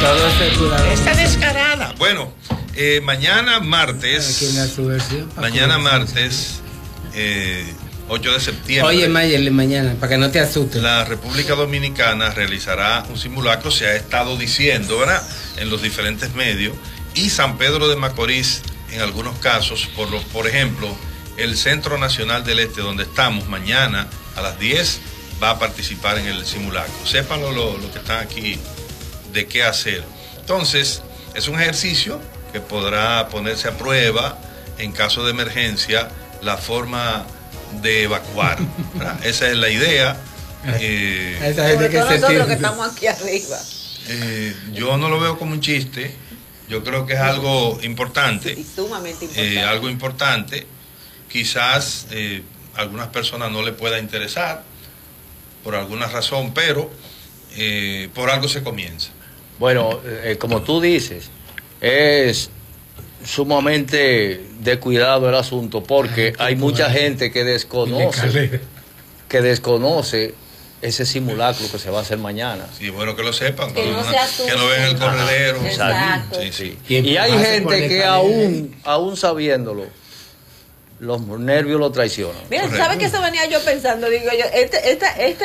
todo ese cuidado. Esta descarada. Bueno, mañana martes. Mañana martes, 8 de septiembre. Oye, Mayerle, mañana, para que no te asustes. La República Dominicana realizará un simulacro, se ha estado diciendo, ¿verdad?, en los diferentes medios, y San Pedro de Macorís, en algunos casos, por ejemplo, el Centro Nacional del Este, donde estamos, mañana a las 10, va a participar en el simulacro. Sépanlo lo que están aquí, de qué hacer. Entonces, es un ejercicio que podrá ponerse a prueba en caso de emergencia, la forma de evacuar, ¿verdad? Esa es la idea. Esa gente que nosotros que estamos aquí arriba. Yo no lo veo como un chiste, yo creo que es algo importante, y sumamente importante. Algo importante. Quizás algunas personas no le pueda interesar por alguna razón, pero por algo se comienza. Bueno, como tú dices, es sumamente descuidado el asunto, porque hay mucha gente que desconoce ese simulacro que se va a hacer mañana. Sí, bueno que lo sepan, que no ven el corredero. Exacto. Sí. Y hay gente que aún sabiéndolo, los nervios lo traicionan. Mira, ¿sabes qué eso venía yo pensando? Digo yo, esta